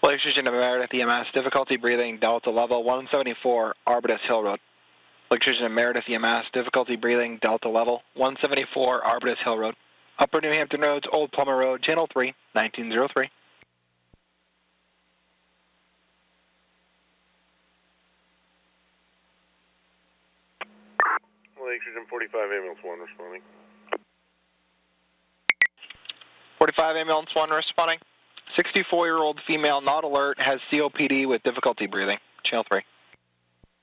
Lake Station to Meredith EMS, difficulty breathing, Delta level 174, Arbutus Hill Road. Lake Station to Meredith EMS, difficulty breathing, Delta level 174, Arbutus Hill Road. Upper New Hampton Roads, Old Plummer Road, Channel 3, 1903. Lake Station 45, ambulance 1 responding. 45, ambulance 1 responding. 64-year-old female, not alert, has COPD with difficulty breathing. Channel 3.